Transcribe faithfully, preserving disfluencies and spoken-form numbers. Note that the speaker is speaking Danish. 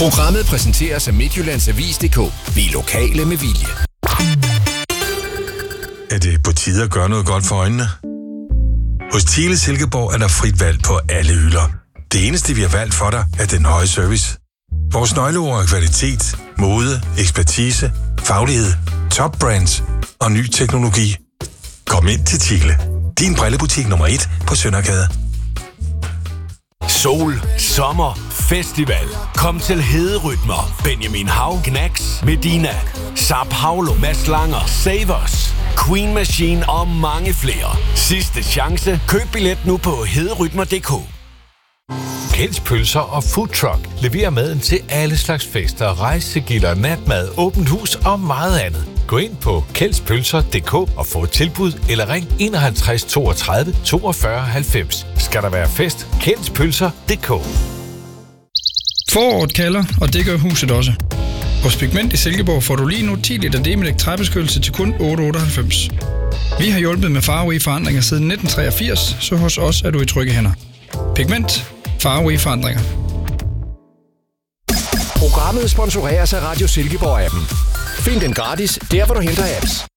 Programmet præsenteres af Midtjyllands Avis punktum d k. Vi er lokale med vilje. Er det på tide at gøre noget godt for øjnene? Hos Thiele Silkeborg er der frit valg på alle hylder. Det eneste, vi har valgt for dig, er den høje service. Vores nøgleord er kvalitet, mode, ekspertise, faglighed, top brands og ny teknologi. Kom ind til Thiele. Din brillebutik nummer et på Søndergade. Sol, sommer, festival. Kom til Hederytmer. Benjamin Hav, Knacks, Medina, Sao Paulo, Mads Langer, Savers, Queen Machine og mange flere. Sidste chance. Køb billet nu på hederytmer punktum d k. Kjelds Pølser og Food Truck leverer maden til alle slags fester, rejsegilder, natmad, åbent hus og meget andet. Gå ind på kjelds pølser punktum d k og få et tilbud eller ring enoghalvtreds toogtredive toogfyrre halvfems. Skal der være fest? Kjelds Pølser punktum d k. Foråret kalder, og det gør huset også. Hos Pigment i Silkeborg får du lige nu ti liter Demilec træbeskyttelse til kun otte otteoghalvfems. Vi har hjulpet med farverige forandringer siden nitten treogfirs, så hos os er du i trygge hænder. Pigment. Farverige forandringer. Programmet sponsoreres af Radio Silkeborg-appen. Find den gratis, der hvor du henter apps.